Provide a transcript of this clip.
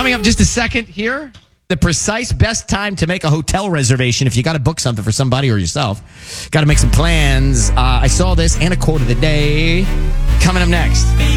Coming up just a second here, the precise best time to make a hotel reservation if you got to book something for somebody or yourself. Got to make some plans. I saw this and a quote of the day coming up next.